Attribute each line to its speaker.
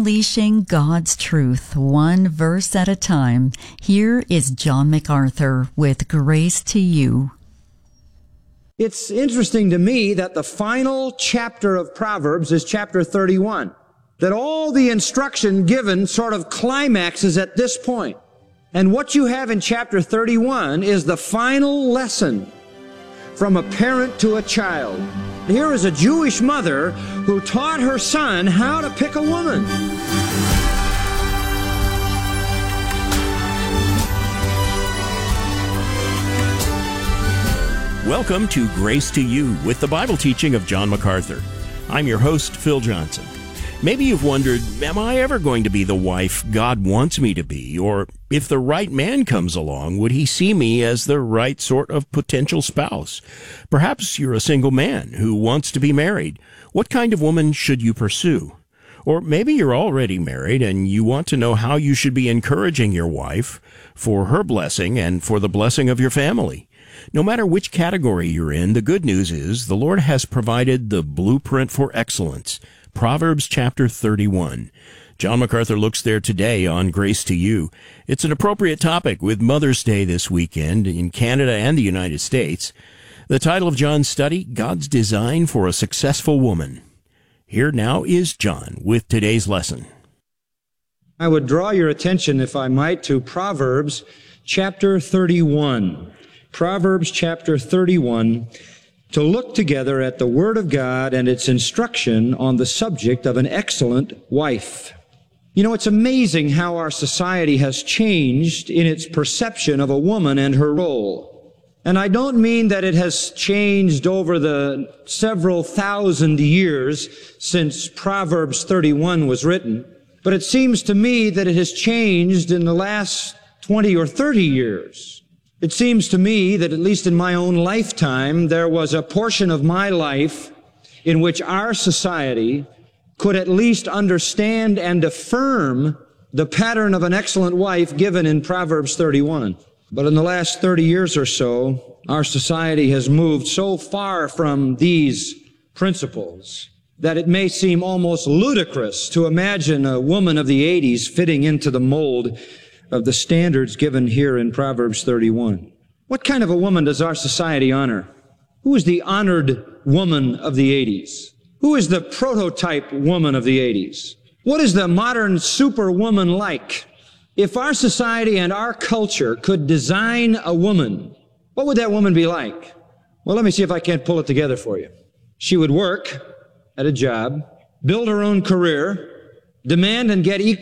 Speaker 1: Unleashing God's Truth, one verse at a time. Here is John MacArthur with Grace to You.
Speaker 2: It's interesting to me that the final chapter of Proverbs is chapter 31. That all the instruction given sort of climaxes at this point. And what you have in chapter 31 is the final lesson from a parent to a child. Here is a Jewish mother who taught her son how to pick a woman.
Speaker 3: Welcome to Grace to You with the Bible teaching of John MacArthur. I'm your host, Phil Johnson. Maybe you've wondered, am I ever going to be the wife God wants me to be? Or if the right man comes along, would he see me as the right sort of potential spouse? Perhaps you're a single man who wants to be married. What kind of woman should you pursue? Or maybe you're already married and you want to know how you should be encouraging your wife for her blessing and for the blessing of your family. No matter which category you're in, the good news is the Lord has provided the blueprint for excellence. Proverbs chapter 31. John MacArthur looks there today on Grace to You. It's an appropriate topic with Mother's Day this weekend in Canada and the United States. The title of John's study, God's Design for a Successful Woman. Here now is John with today's lesson.
Speaker 2: I would draw your attention, if I might, to Proverbs chapter 31. Proverbs chapter 31. To look together at the Word of God and its instruction on the subject of an excellent wife. You know, it's amazing how our society has changed in its perception of a woman and her role. And I don't mean that it has changed over the several thousand years since Proverbs 31 was written, but it seems to me that it has changed in the last 20 or 30 years. It seems to me that at least in my own lifetime, there was a portion of my life in which our society could at least understand and affirm the pattern of an excellent wife given in Proverbs 31. But in the last 30 years or so, our society has moved so far from these principles that it may seem almost ludicrous to imagine a woman of the 80s fitting into the mold of the standards given here in Proverbs 31. What kind of a woman does our society honor? Who is the honored woman of the 80s? Who is the prototype woman of the 80s? What is the modern superwoman like? If our society and our culture could design a woman, what would that woman be like? Well, let me see if I can't pull it together for you. She would work at a job, build her own career, demand and get equal